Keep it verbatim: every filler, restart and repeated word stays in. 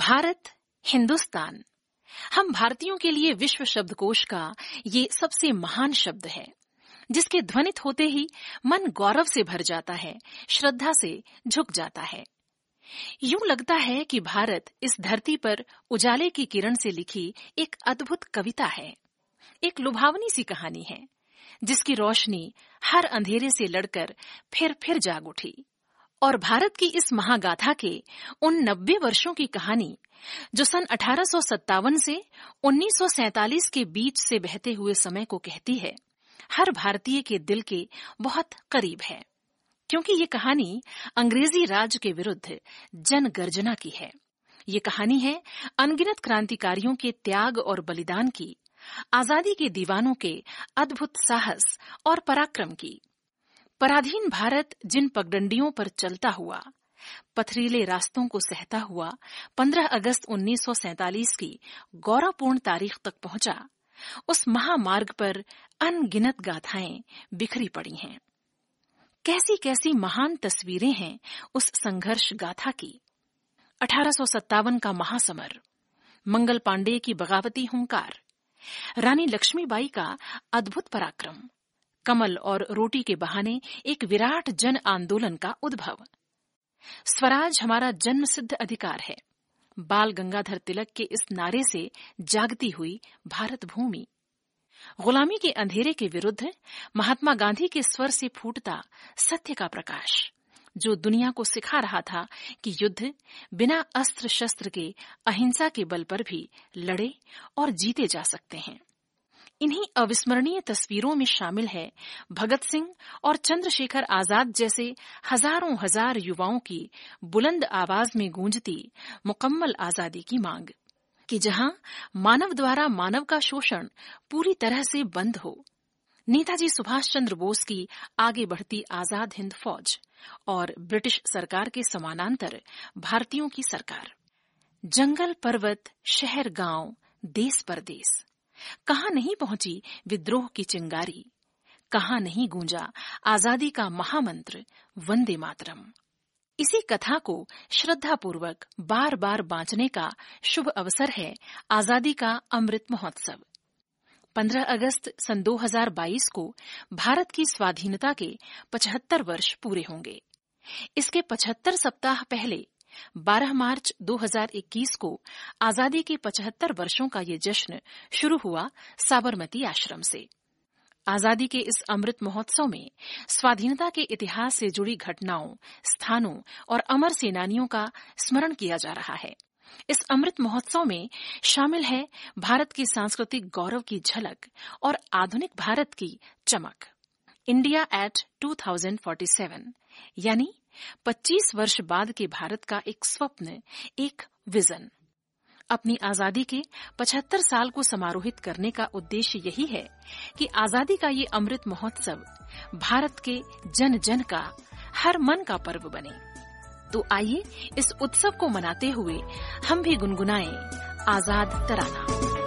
भारत, हिंदुस्तान, हम भारतीयों के लिए विश्व शब्दकोश का ये सबसे महान शब्द है, जिसके ध्वनित होते ही मन गौरव से भर जाता है, श्रद्धा से झुक जाता है। यूं लगता है कि भारत इस धरती पर उजाले की किरण से लिखी एक अद्भुत कविता है, एक लुभावनी सी कहानी है, जिसकी रोशनी हर अंधेरे से लड़कर फिर फिर जाग उठी। और भारत की इस महागाथा के उन नब्बे वर्षों की कहानी, जो सन अठारह सौ सत्तावन से उन्नीस सौ सैंतालीस के बीच से बहते हुए समय को कहती है, हर भारतीय के दिल के बहुत करीब है, क्योंकि ये कहानी अंग्रेजी राज के विरुद्ध जन गर्जना की है। ये कहानी है अनगिनत क्रांतिकारियों के त्याग और बलिदान की, आजादी के दीवानों के अद्भुत साहस और पराक्रम की। पराधीन भारत जिन पगडंडियों पर चलता हुआ, पथरीले रास्तों को सहता हुआ पंद्रह अगस्त उन्नीस सौ सैंतालीस की गौरवपूर्ण तारीख तक पहुंचा, उस महामार्ग पर अनगिनत गाथाएं बिखरी पड़ी हैं। कैसी कैसी महान तस्वीरें हैं उस संघर्ष गाथा की। अठारह सौ सत्तावन का महासमर, मंगल पांडे की बगावती हुंकार, रानी लक्ष्मीबाई का अद्भुत पराक्रम, कमल और रोटी के बहाने एक विराट जन आंदोलन का उद्भव, स्वराज हमारा जन्म सिद्ध अधिकार है, बाल गंगाधर तिलक के इस नारे से जागती हुई भारत भूमि, गुलामी के अंधेरे के विरुद्ध महात्मा गांधी के स्वर से फूटता सत्य का प्रकाश, जो दुनिया को सिखा रहा था कि युद्ध बिना अस्त्र शस्त्र के अहिंसा के बल पर भी लड़े और जीते जा सकते हैं। इन्हीं अविस्मरणीय तस्वीरों में शामिल है भगत सिंह और चंद्रशेखर आजाद जैसे हजारों हजार युवाओं की बुलंद आवाज में गूंजती मुकम्मल आजादी की मांग, कि जहां मानव द्वारा मानव का शोषण पूरी तरह से बंद हो। नेताजी सुभाष चंद्र बोस की आगे बढ़ती आजाद हिंद फौज और ब्रिटिश सरकार के समानांतर भारतीयों की सरकार। जंगल पर्वत, शहर गांव, देश परदेश, कहां नहीं पहुंची विद्रोह की चिंगारी, कहां नहीं गूंजा आजादी का महामंत्र वंदे मातरम। इसी कथा को श्रद्धापूर्वक बार बार बांचने का शुभ अवसर है आजादी का अमृत महोत्सव। पंद्रह अगस्त सन दो हज़ार बाईस को भारत की स्वाधीनता के पचहत्तर वर्ष पूरे होंगे। इसके पचहत्तर सप्ताह पहले बारह मार्च दो हज़ार इक्कीस को आजादी के पचहत्तर वर्षों का ये जश्न शुरू हुआ साबरमती आश्रम से। आजादी के इस अमृत महोत्सव में स्वाधीनता के इतिहास से जुड़ी घटनाओं, स्थानों और अमर सेनानियों का स्मरण किया जा रहा है। इस अमृत महोत्सव में शामिल है भारत के सांस्कृतिक गौरव की झलक और आधुनिक भारत की चमक। इंडिया एट दो हज़ार सैंतालीस, यानी पच्चीस वर्ष बाद के भारत का एक स्वप्न, एक विजन। अपनी आजादी के पचहत्तर साल को समारोहित करने का उद्देश्य यही है कि आजादी का ये अमृत महोत्सव भारत के जन जन का, हर मन का पर्व बने। तो आइए इस उत्सव को मनाते हुए हम भी गुनगुनाएं आजाद तराना।